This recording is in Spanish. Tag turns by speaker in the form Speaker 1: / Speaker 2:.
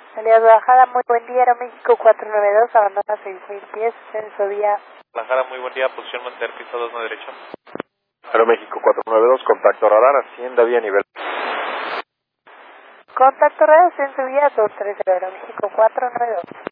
Speaker 1: Alias Guadalajara, muy buen día, Aeroméxico 492, abandona 6000 pies, censo día.
Speaker 2: Guadalajara, muy buen día, posición mantener piso 2 no derecho.
Speaker 3: Aeroméxico 492, contacto radar, ascienda vía nivel.
Speaker 1: Contacto radio, censo vía 230, Aeroméxico 492.